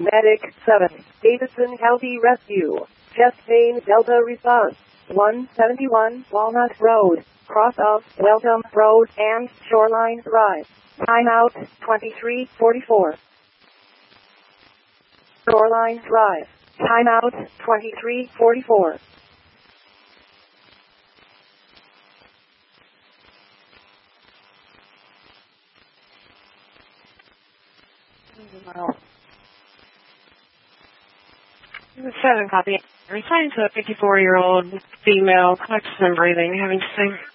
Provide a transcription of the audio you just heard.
Medic 7, Davidson County Rescue. Chest pain Delta response. 171 Walnut Road, cross of Welcome Road and Shoreline Drive. Timeout 2344. Shoreline Drive. Timeout 2344. Seven copy. Referring to a 54-year-old female, collapse and breathing, having the same